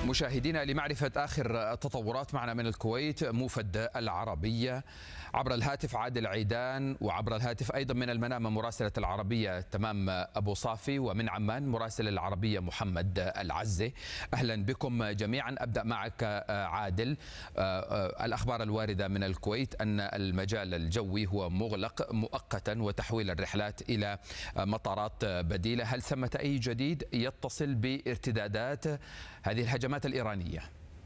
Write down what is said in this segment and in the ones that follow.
مشاهدينا لمعرفة آخر التطورات معنا من الكويت موفد العربية عبر الهاتف عادل عيدان، وعبر الهاتف أيضا من المنامة مراسلة العربية تمام أبو صافي، ومن عمان مراسل العربية محمد العزة. أهلا بكم جميعا. أبدأ معك عادل. الأخبار الواردة من الكويت أن المجال الجوي هو مغلق مؤقتا وتحويل الرحلات إلى مطارات بديلة. هل ثمة أي جديد يتصل بارتدادات هذه الهجمات الإيرانية؟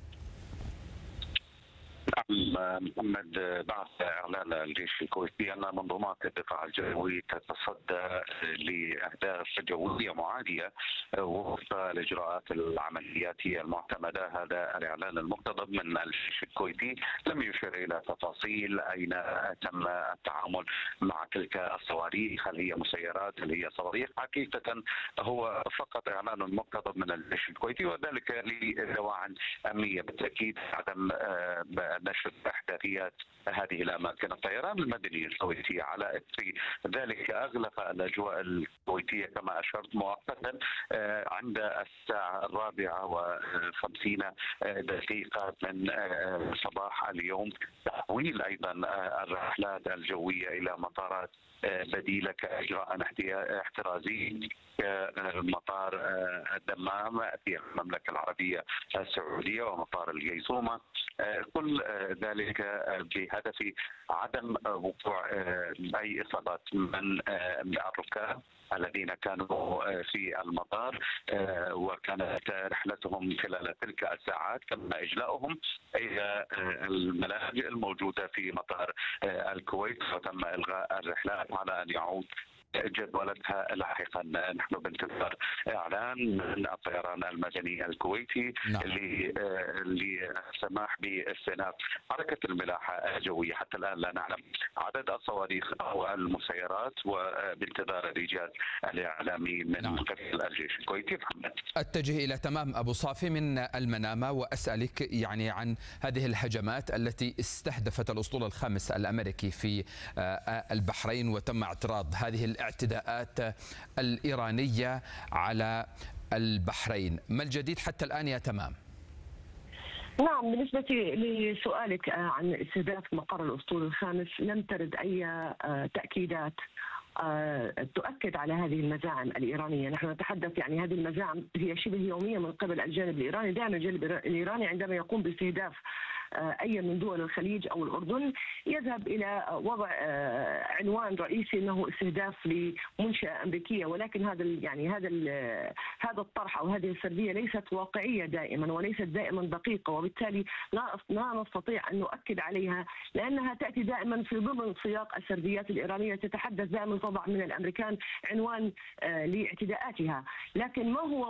نعم محمد، بعد اعلان الجيش الكويتي ان منظومات الدفاع الجوي تتصدى لاهداف جويه معاديه وفق الاجراءات العملياتيه المعتمده. هذا الاعلان المقتضب من الجيش الكويتي لم يشر الى تفاصيل اين تم التعامل مع تلك الصواريخ، هل هي مسيرات هل هي صواريخ. حقيقه هو فقط اعلان مقتضب من الجيش الكويتي، وذلك لدواعٍ امنيه بالتاكيد، عدم نشر احداثيات هذه الاماكن. الطيران المدني الكويتي على اثر ذلك اغلق الاجواء الكويتيه كما اشرت مؤقتا عند الساعه 4:50 من صباح اليوم، تحويل ايضا الرحلات الجويه الى مطارات بديله كاجراء احترازي كمطار الدمام في المملكه العربيه السعوديه ومطار الجيزومه. كل ذلك بهدف عدم وقوع اي اصابات من الركاب الذين كانوا في المطار، وكانت رحلتهم خلال تلك الساعات تم اجلاؤهم الى الملاجئ الموجوده في مطار الكويت، وتم الغاء الرحلات على ان يعود جدولتها لاحقا. نحن بانتظار اعلان من الطيران المدني الكويتي للسماح باستئناف حركه الملاحه الجويه. حتى الان لا نعلم عدد الصواريخ او المسيرات، وبانتظار الايجاز الاعلامي من قبل الجيش الكويتي. محمد، اتجه الى تمام ابو صافي من المنامه واسالك عن هذه الهجمات التي استهدفت الاسطول الخامس الامريكي في البحرين، وتم اعتراض هذه الاعتداءات الإيرانية على البحرين. ما الجديد حتى الآن يا تمام؟ نعم، بالنسبة لسؤالك عن استهداف مقر الأسطول الخامس لم ترد أي تأكيدات تؤكد على هذه المزاعم الإيرانية. نحن نتحدث هذه المزاعم هي شبه يومية من قبل الجانب الإيراني. دائما الجانب الإيراني عندما يقوم باستهداف أي من دول الخليج أو الأردن يذهب إلى وضع عنوان رئيسي أنه استهداف لمنشأة أمريكية، ولكن هذا الطرح أو هذه السردية ليست واقعية دائما وليست دائما دقيقة، وبالتالي لا نستطيع أن نؤكد عليها لأنها تأتي دائما في ضمن سياق السرديات الإيرانية. تتحدث دائما تضع من الأمريكان عنوان لاعتداءاتها، لكن ما هو